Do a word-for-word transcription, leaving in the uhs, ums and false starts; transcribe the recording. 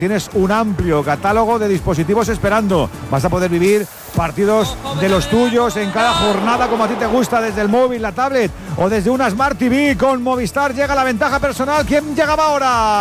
Tienes un amplio catálogo de dispositivos esperando. Vas a poder vivir partidos de los tuyos en cada jornada como a ti te gusta, desde el móvil, la tablet o desde una Smart T V. Con Movistar llega la ventaja personal. ¿Quién llegaba ahora?